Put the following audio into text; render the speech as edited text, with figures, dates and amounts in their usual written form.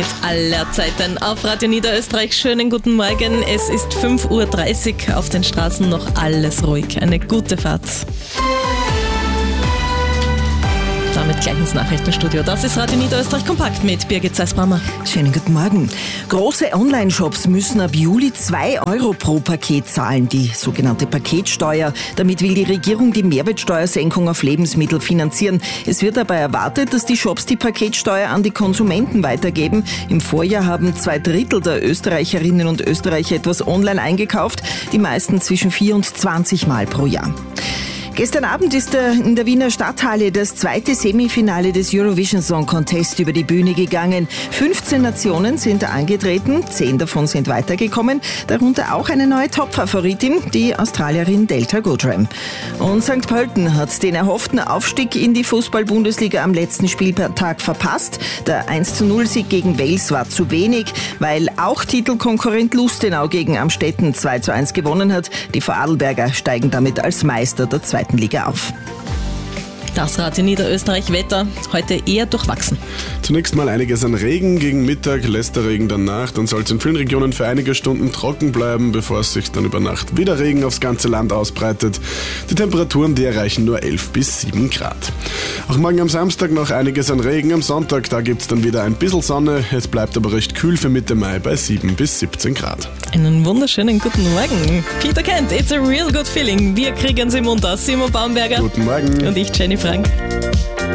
aller Zeiten auf Radio Niederösterreich. Schönen guten Morgen. Es ist 5:30 Uhr, auf den Straßen noch alles ruhig. Eine gute Fahrt. Damit gleich ins Nachrichtenstudio. Das ist Radio Niederösterreich kompakt mit Birgit Zeisbrammer. Schönen guten Morgen. Große Online-Shops müssen ab Juli 2 Euro pro Paket zahlen, die sogenannte Paketsteuer. Damit will die Regierung die Mehrwertsteuersenkung auf Lebensmittel finanzieren. Es wird dabei erwartet, dass die Shops die Paketsteuer an die Konsumenten weitergeben. Im Vorjahr haben 2/3 der Österreicherinnen und Österreicher etwas online eingekauft, die meisten zwischen 4 und 20 Mal pro Jahr. Gestern Abend ist in der Wiener Stadthalle das zweite Semifinale des Eurovision Song Contest über die Bühne gegangen. 15 Nationen sind angetreten, 10 davon sind weitergekommen, darunter auch eine neue Top-Favoritin, die Australierin Delta Goodrem. Und St. Pölten hat den erhofften Aufstieg in die Fußball-Bundesliga am letzten Spieltag verpasst. Der 1:0-Sieg gegen Wales war zu wenig, weil auch Titelkonkurrent Lustenau gegen Amstetten 2:1 gewonnen hat. Die Vorarlberger steigen damit als Meister der zweiten Liga auf. Das Radio Niederösterreich Wetter heute eher durchwachsen. Zunächst mal einiges an Regen. Gegen Mittag lässt der Regen dann nach. Dann soll es in vielen Regionen für einige Stunden trocken bleiben, bevor es sich dann über Nacht wieder Regen aufs ganze Land ausbreitet. Die Temperaturen, die erreichen nur 11 bis 7 Grad. Auch morgen am Samstag noch einiges an Regen. Am Sonntag, da gibt es dann wieder ein bisschen Sonne. Es bleibt aber recht kühl für Mitte Mai bei 7 bis 17 Grad. Einen wunderschönen guten Morgen. Peter Kent, it's a real good feeling. Wir kriegen sie munter. Simon Baumberger. Guten Morgen. Und ich, Jenny Frank.